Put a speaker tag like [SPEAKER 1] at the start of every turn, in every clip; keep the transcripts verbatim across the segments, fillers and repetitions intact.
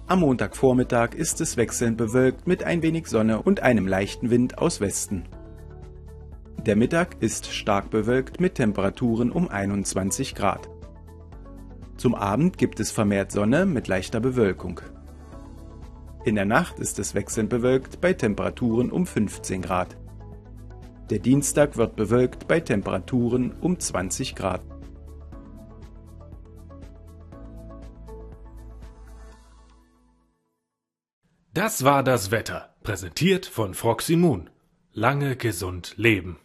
[SPEAKER 1] Am Montagvormittag ist es wechselnd bewölkt mit ein wenig Sonne und einem leichten Wind aus Westen. Der Mittag ist stark bewölkt mit Temperaturen um einundzwanzig Grad. Zum Abend gibt es vermehrt Sonne mit leichter Bewölkung. In der Nacht ist es wechselnd bewölkt bei Temperaturen um fünfzehn Grad. Der Dienstag wird bewölkt bei Temperaturen um zwanzig Grad.
[SPEAKER 2] Das war das Wetter, präsentiert von Froxy Moon. Lange gesund leben.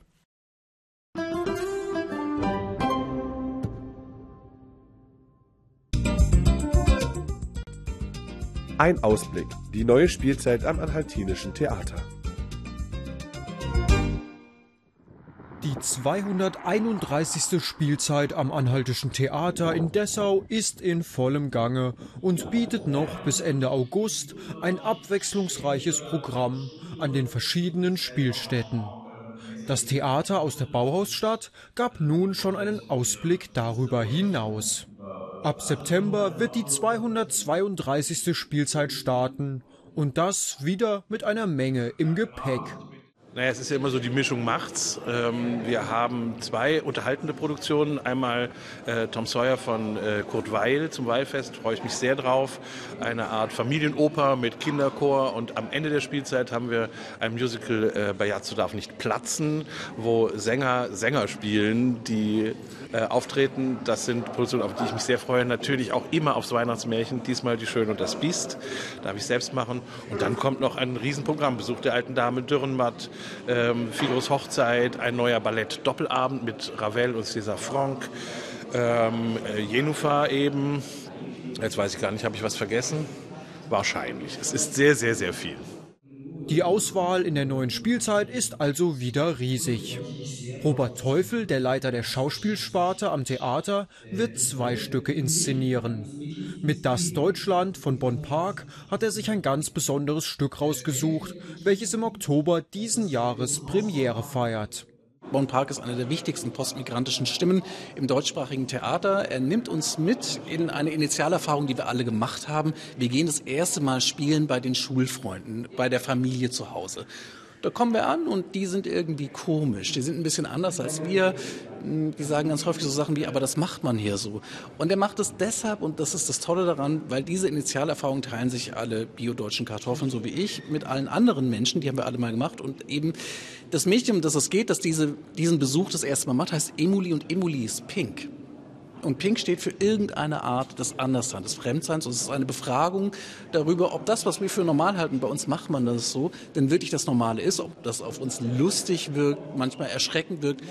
[SPEAKER 3] Ein Ausblick, die neue Spielzeit am Anhaltinischen Theater.
[SPEAKER 4] Die zweihunderteinunddreißigste Spielzeit am Anhaltischen Theater in Dessau ist in vollem Gange und bietet noch bis Ende August ein abwechslungsreiches Programm an den verschiedenen Spielstätten. Das Theater aus der Bauhausstadt gab nun schon einen Ausblick darüber hinaus. Ab September wird die zweihundertzweiunddreißigste Spielzeit starten und das wieder mit einer Menge im Gepäck.
[SPEAKER 5] Naja, es ist ja immer so, die Mischung macht's. Ähm, wir haben zwei unterhaltende Produktionen. Einmal äh, Tom Sawyer von äh, Kurt Weill zum Weihfest, freue ich mich sehr drauf. Eine Art Familienoper mit Kinderchor. Und am Ende der Spielzeit haben wir ein Musical, äh, Bajazzo darf nicht platzen, wo Sänger Sänger spielen, die äh, auftreten. Das sind Produktionen, auf die ich mich sehr freue. Natürlich auch immer aufs Weihnachtsmärchen. Diesmal Die Schöne und das Biest. Darf ich selbst machen. Und dann kommt noch ein Riesenprogramm. Besuch der alten Dame Dürrenmatt. Ähm, Figaros Hochzeit, ein neuer Ballett-Doppelabend mit Ravel und César Franck, ähm, äh, Jennifer eben, jetzt weiß ich gar nicht, habe ich was vergessen? Wahrscheinlich. Es ist sehr, sehr, sehr viel.
[SPEAKER 4] Die Auswahl in der neuen Spielzeit ist also wieder riesig. Robert Teufel, der Leiter der Schauspielsparte am Theater, wird zwei Stücke inszenieren. Mit Das Deutschland von Bon Park hat er sich ein ganz besonderes Stück rausgesucht, welches im Oktober diesen Jahres Premiere feiert.
[SPEAKER 6] Bon Park ist eine der wichtigsten postmigrantischen Stimmen im deutschsprachigen Theater. Er nimmt uns mit in eine Initialerfahrung, die wir alle gemacht haben. Wir gehen das erste Mal spielen bei den Schulfreunden, bei der Familie zu Hause. Da kommen wir an und die sind irgendwie komisch. Die sind ein bisschen anders als wir. Die sagen ganz häufig so Sachen wie, aber das macht man hier so. Und er macht es deshalb, und das ist das Tolle daran, weil diese Initialerfahrung teilen sich alle biodeutschen Kartoffeln, so wie ich, mit allen anderen Menschen, die haben wir alle mal gemacht. Und eben das Mädchen, um das es geht, das diese, diesen Besuch das erste Mal macht, heißt Emily und Emily ist pink. Und Pink steht für irgendeine Art des Andersseins, des Fremdseins. Und es ist eine Befragung darüber, ob das, was wir für normal halten, bei uns macht man das so, denn wirklich das Normale ist, ob das auf uns lustig wirkt, manchmal erschreckend wirkt.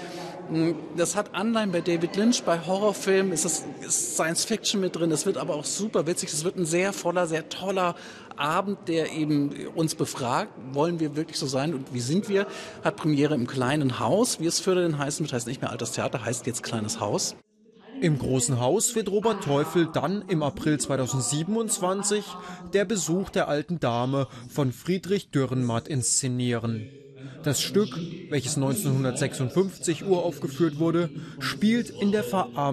[SPEAKER 6] Das hat Anleihen bei David Lynch, bei Horrorfilmen ist es ist Science Fiction mit drin, es wird aber auch super witzig, es wird ein sehr voller, sehr toller Abend, der eben uns befragt, wollen wir wirklich so sein und wie sind wir, hat Premiere im Kleinen Haus, wie es für den heißen wird, heißt nicht mehr Altes Theater, heißt jetzt Kleines Haus.
[SPEAKER 4] Im Großen Haus wird Robert Teufel dann im April zweitausendsiebenundzwanzig der Besuch der alten Dame von Friedrich Dürrenmatt inszenieren. Das Stück, welches neunzehnhundertsechsundfünfzig uraufgeführt wurde, spielt in der verarmten